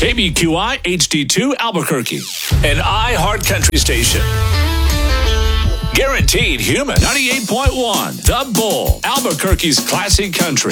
KBQI HD2 Albuquerque, an iHeart Country station. Guaranteed Human 98.1, The Bull, Albuquerque's classic country.